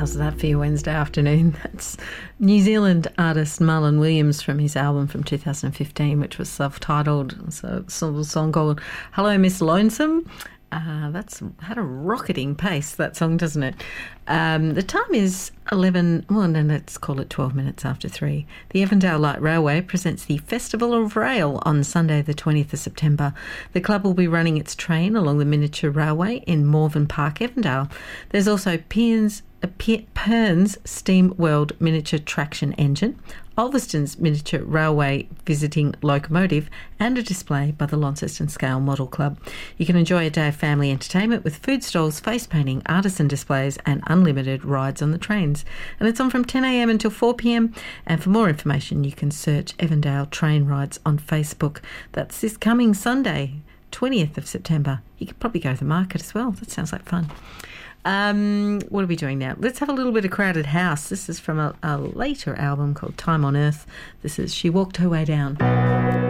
How's that for your Wednesday afternoon? That's New Zealand artist Marlon Williams from his album from 2015, which was self-titled. So it's a song called Hello Miss Lonesome. That's had a rocketing pace, that song, doesn't it? The time is 11, well, then let's call it 12 minutes after 3. The Evandale Light Railway presents the Festival of Rail on Sunday the 20th of September. The club will be running its train along the miniature railway in Morven Park, Evandale. There's also Perns Steam World miniature traction engine, Ulverston's miniature railway visiting locomotive, and a display by the Launceston Scale Model Club. You can enjoy a day of family entertainment with food stalls, face painting, artisan displays and unlimited rides on the trains. And it's on from 10 a.m. until 4 p.m. And for more information, you can search Evandale Train Rides on Facebook. That's this coming Sunday, 20th of September. You could probably go to the market as well. That sounds like fun. What are we doing now? Let's have a little bit of Crowded House. This is from a later album called Time on Earth. This is She Walked Her Way Down.